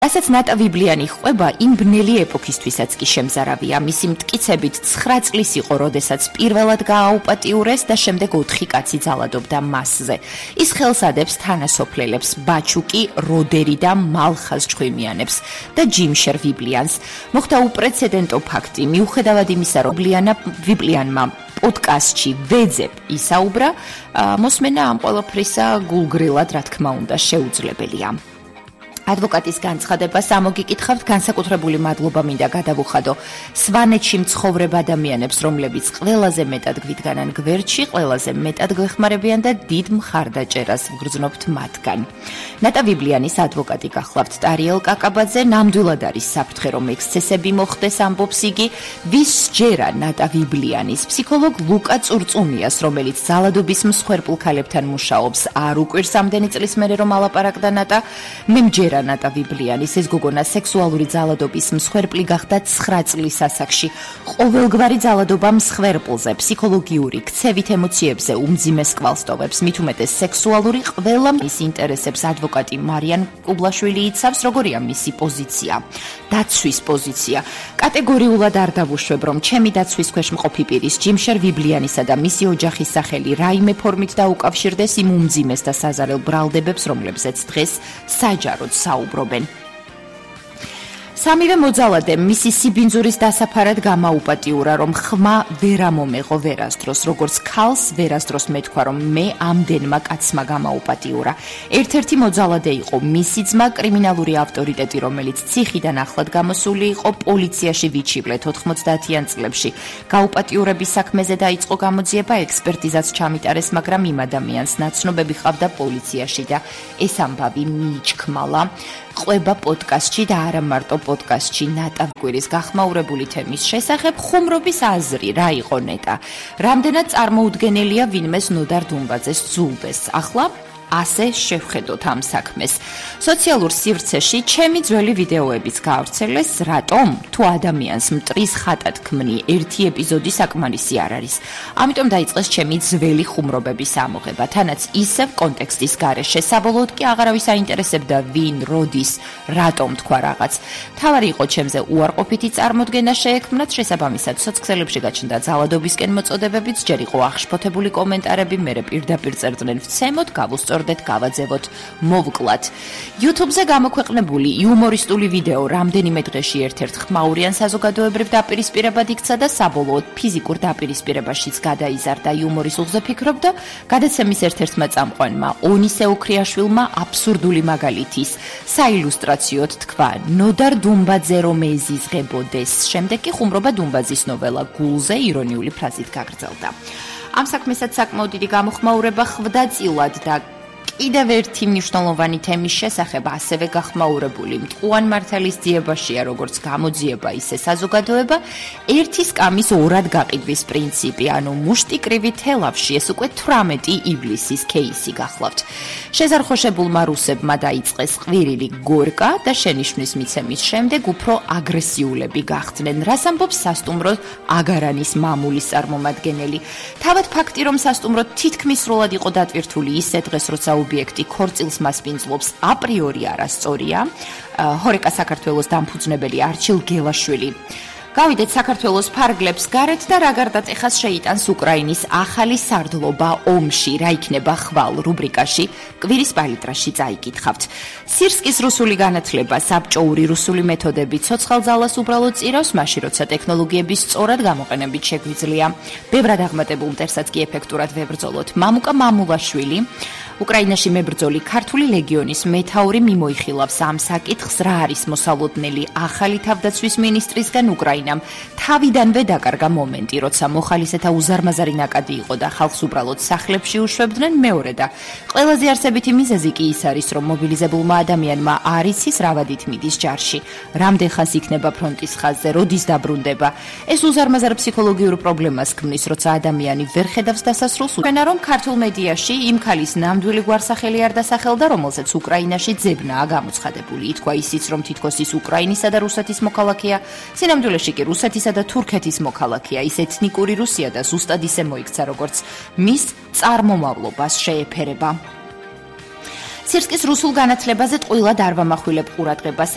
რასაც ნატა ვიბლიანი ხვება, იმ ბნელი ეპოქისთვისაც კი შემზარავია. მისი მტკიცებით 9 წლის იყო, როდესაც პირველად გააუპატიურეს და შემდეგ 4 კაცი ძალადობდა მასზე. ის ხელს ადებს თანასოფლელებს, ბაჩუკი, როდერი და მალხაზ ჭხვიმიანებს და ჯიმშერ ვიბლიანს. მოხდა უპრეცედენტო ფაქტი, მიუხედავად იმისა, რომ ვიბლიანმა პოდკასტში ვეძებ ისაუბრა, მოსმენა ამ ყველაფრისა გულგრილად, რა თქმა უნდა, შეუძლებელია. ადვოკატის განცხადებას ამოგიკითხავთ, განსაკუთრებული მადლობა მინდა გადავუხადო სვანეთში მცხოვრებ ადამიანებს, რომლებიც ყველაზე მეტად გვიდგანან გვერდში, ყველაზე მეტად გვეხმარებიან და დიდ მხარდაჭერას ვგრძნობთ მათგან. ნატა ვიბლიანის ადვოკატი გახლავთ ტარიელ კაკაბაძე, ნამდვილად არის საფრთხე, რომ ექსცესები მოხდეს, ამბობს იგი, ვის სჯერა ნატა ვიბლიანის ფსიქოლოგ ლუკა წურწუმიას, რომელიც ძალადობის მსხვერპლ ქალებთან მუშაობს, არ უკვირს ამდენი წლის მერე რომ ალაპარაკდა ნატა, მე მჯერა ნატა ვიბლიანის ეს გოგონა სექსუალური ძალადობის მსხვერპლი გახდა 9 წლის ასაკში. ყოველგვარი ძალადობა მსხვერპლზე, ფსიქოლოგიური ქცევით ემოციებზე უმძიმეს კვალს ტოვებს, მით უმეტეს სექსუალური ყველა მის ინტერესებს ადვოკატი მარიან კუბლაშვილი იცავს, როგორია მისი პოზიცია, დაცვის პოზიცია. კატეგორიულად არ დავუშვებ, რომ ჩემი დაცვის ქვეშ მყოფი პირის ჯიმშერ ვიბლიანისა და მისი ოჯახის სახელი რაიმე ფორმით დაუკავშირდეს იმ უმძიმეს და საზარელ ბრალდებებს, რომლებზეც დღეს საჯაროდ საუბრობენ. სამივე მოძალადემ მისი სიბინძურის დასაფარად გამაუპატიურა, რომ ხმა ვერ ამომეღო ვერასდროს, როგორც ქალს ვერასდროს მეთქვა, რომ მე ამდენმა კაცმა გამაუპატიურა. ერთ-ერთი მოძალადე იყო მისი ძმა, კრიმინალური ავტორიტეტი, რომელიც ციხიდან ახლად გამოსული იყო, პოლიციაში ვიჩივლეთ 90-იან წლებში. გაუპატიურების საქმეზე დაიწყო გამოძიება, ექსპერტიზაც ჩამიტარეს, მაგრამ იმ ადამიანს ნაცნობები ჰყავდა პოლიციაში და ეს ამბავი მიიჩქმალა. ყვება პოდკასტში და არა მარტო პოდკასტში ნატა ვიბლიანის გახმაურებული თემის შესახებ ხუმრობის აზრი რა იყო ნეტა. რამდენად წარმოუდგენელია ვინმეს ნოდარ დუმბაძეს ძულდეს. ახლა ასე შევხედოთ ამ საქმეს. სოციალურ სივრცეში ჩემი ძველი ვიდეოებიც გაავრცელეს, რატომ? თუ ადამიანს მტრის ხატად ქმნი, ერთი ეპიზოდი საკმარისი არ არის. ამიტომ დაიწყეს ჩემი ძველი ხუმრობების ამოღება, თანაც ისევ კონტექსტის გარეშე, საბოლოოდ კი აღარავის აინტერესებდა ვინ, როდის, რატომ თქვა რაღაც. თავარი იყო ჩემზე უარყოფითი წარმოდგენა შეექმნათ, შესაბამისად სოციალებში გაჩნდა ძალადობისკენ მოწოდებებიც, ჯერ იყო აღშფოთებული კომენტარები, მერე პირდაპირ წერდნენ ვცემოთ, გავაძევოთ, მოვკლათ. YouTube-ზე გამოქვეყნებული იუმორისტული ვიდეო რამდენიმე დღეში ერთ-ერთ ხმაურიან საზოგადოებრივ დაპირისპირებად იქცა და საბოლოოდ ფიზიკურ დაპირისპირებაშიც გადაიზარდა. იუმორის უხზე ფიქრობდა, გადაცემის ერთ-ერთმა წამყვანმა ონისე ოქრიაშვილმა აბსურდული მაგალითის საილუსტრაციოდ თქვა, ნოდარ დუმბაძე რომ ეზიზღებოდეს. შემდეგ კი ხუმრობა დუმბაძის ნოველა გულზე ირონიული ფრაზით გაგრძელდა. ამ საქმესაც საკმაოდ დიდი გამოხმაურება ხვდა წილად და კიდევ ერთი მნიშვნელოვანი თემის შესახებ ასევე გახმაურებული მტყუან მართლის ძიებაშია, როგორც გამოძიება, ისე საზოგადოება, ერთი სკამის ორად გაყიდვის პრინციპი, ანუ მუშტიკრივი თელავში, ეს უკვე 18 ივლისის кейსი გახლავთ. შეზარხოშებულმა რუსებმა დაიწყეს ყვირილი გორკა და შენიშვნის მიცემის შემდეგ უფრო აგრესიულები გახდნენ, რას ამბობს სასტუმრო აგარანის მამულის წარმომადგენელი. თავად ფაქტი, რომ სასტუმრო თითქმის სრულად იყო დატვირთული ისე დღეს, როცა ობიექტი ქორწილს მასპინძლობს, აპრიორი არასწორია. ჰორეკა საქართველოს დამფუძნებელი არჩილ გელაშვილი გავიდეთ საქართველოს ფარგლებს გარეთ და რა გარდატეხას შეიტანს უკრაინის ახალი სარდლობა ომში, რა იქნება ხვალ რუბრიკაში კვირის პალიტრაში წაიკითხავთ. სირსკის რუსული განათლება, საბჭოური რუსული მეთოდები ცოცხალ ძალას უბრალოდ წირავს, მაშინ როცა ტექნოლოგიების სწორად გამოყენებით შეგვიძლია. ბევრად აღმატებულ მტერსაც კი ეფექტურად ვებრძოლოთ. მამუკა მამულაშვილი უკრაინაში მებრძოლი ქართული ლეგიონის მეთაური მიმოიხილავს ამ საკითხს, რა არის მოსალოდნელი ახალი თავდაცვის მინისტრისგან უკრაინამ თავიდანვე დაკარგა მომენტი, როცა მოხალისეთა უზარმაზარი ნაკადი იყო და ხალხს უბრალოდ სახლებში უშვებდნენ. მეორე და ყველაზე არსებითი მიზეზი კი ის არის, რომ მობილიზებულმა ადამიანმა არ იცის რა ვადით მიდის ჯარში, რამდენ ხანს იქნება ფრონტის ხაზზე, როდის დაბრუნდება. ეს უზარმაზარ ფსიქოლოგიურ პრობლემას ქმნის, როცა ადამიანი ვერ ხედავს დასასრულს. ვენა რომ ქართულ მედიაში იმ ქალის ნამდვილი გვარსახელი არ დასახელდა, რომელზეც უკრაინაში ძებნაა გამოცხადებული. ითქვა ისიც, რომ თითქოს ის უკრაინისა და რუსეთის მოქალაქეა, სინამდვილეში კი რუსეთისა და თურქეთის მოქალაქეა. ის ეთნიკური რუსია და ზუსტად ისე მოიქცა, როგორც მის წარმომავლობას შეეფერება. სირსკის რუსულ განათლებაზე ტყუილად არ ვამახვილებ ყურადღებას.